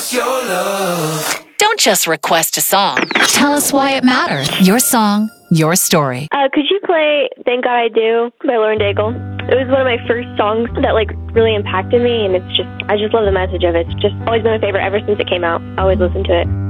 Don't just request a song. Tell us why it matters. Your song, your story. Could you play Thank God I Do by Lauren Daigle? It was one of my first songs that really impacted me, and I just love the message of it. It's just always been my favorite ever since it came out. I always listen to it.